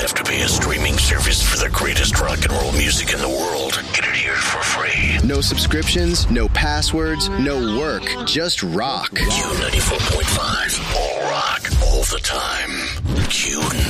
have to pay a streaming service for the greatest rock and roll music in the world. Get it here for free. No subscriptions, no passwords, no work, just rock. Q94.5. All rock, all the time. Q